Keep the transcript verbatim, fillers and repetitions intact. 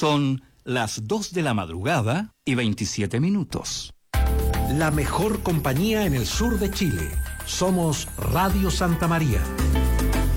Son las dos de la madrugada y veintisiete minutos. La mejor compañía en el sur de Chile. Somos Radio Santa María.